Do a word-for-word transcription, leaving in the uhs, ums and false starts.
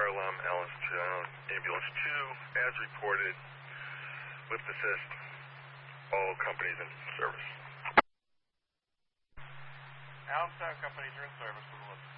fire alarm, Allenstown Ambulance two, as reported, lift assist, all companies in service. Allenstown companies are in service with the lift.